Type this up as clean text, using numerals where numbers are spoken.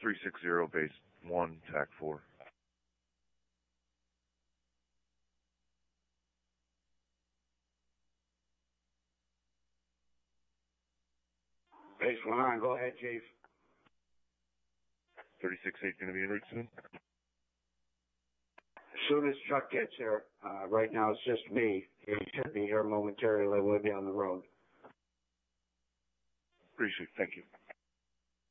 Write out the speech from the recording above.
360 base 1, TAC 4. Base 1, go ahead, Chief. 36-8 going to be en route soon? As soon as Chuck gets here, right now it's just me. He should be here momentarily. We'll be on the road. Appreciate it. Thank you.